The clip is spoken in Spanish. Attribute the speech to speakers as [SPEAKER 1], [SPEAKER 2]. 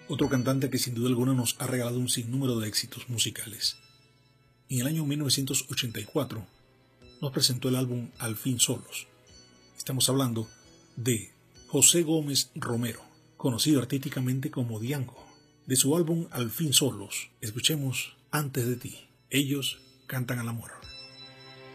[SPEAKER 1] Otro cantante que sin duda alguna nos ha regalado un sinnúmero de éxitos musicales. En el año 1984 nos presentó el álbum Al fin solos. Estamos hablando de José Gómez Romero, conocido artísticamente como Diango. De su álbum Al fin solos, escuchemos Antes de ti. Ellos cantan al amor.